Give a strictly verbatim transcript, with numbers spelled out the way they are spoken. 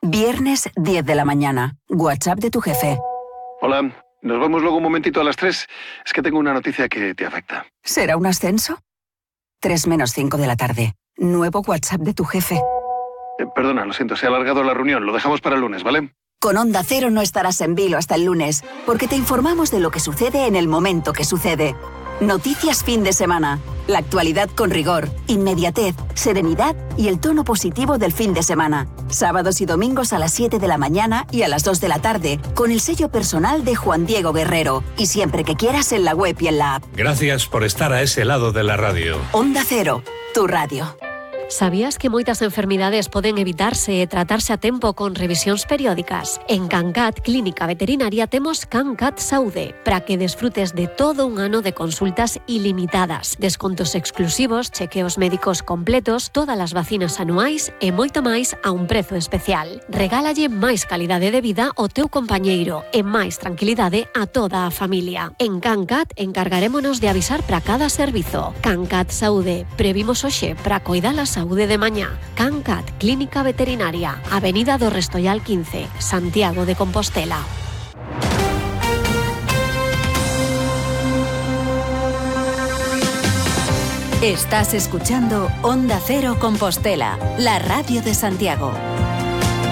Viernes diez de la mañana. WhatsApp de tu jefe. Hola, nos vamos luego un momentito a las tres. Es que tengo una noticia que te afecta. ¿Será un ascenso? tres menos cinco de la tarde. Nuevo WhatsApp de tu jefe. Eh, perdona, lo siento, se ha alargado la reunión. Lo dejamos para el lunes, ¿vale? Con Onda Cero no estarás en vilo hasta el lunes, porque te informamos de lo que sucede en el momento que sucede. Noticias fin de semana. La actualidad con rigor, inmediatez, serenidad y el tono positivo del fin de semana. Sábados y domingos a las siete de la mañana y a las dos de la tarde, con el sello personal de Juan Diego Guerrero. Y siempre que quieras en la web y en la app. Gracias por estar a ese lado de la radio. Onda Cero, tu radio. Sabías que moitas enfermidades poden evitarse e tratarse a tempo con revisións periódicas? En CanCat Clínica Veterinaria temos CanCat Saúde para que desfrutes de todo un ano de consultas ilimitadas, descontos exclusivos, chequeos médicos completos, todas as vacinas anuais e moito máis a un prezo especial. Regálalle máis calidade de vida ao teu compañeiro e máis tranquilidade a toda a familia. En CanCat encargarémonos de avisar para cada servizo. CanCat Saúde, previmos hoxe para coidar a saúde de mañá. CanCat Clínica Veterinaria, Avenida do Restollal quince, Santiago de Compostela. Estás escuchando Onda Cero Compostela, la radio de Santiago.